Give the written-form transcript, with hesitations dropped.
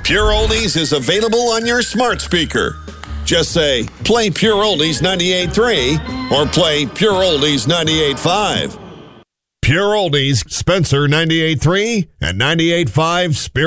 Pure Oldies is available on your smart speaker. Just say, play Pure Oldies 98.3 or play Pure Oldies 98.5. Pure Oldies, Spencer 98.3 and 98.5 Spirit.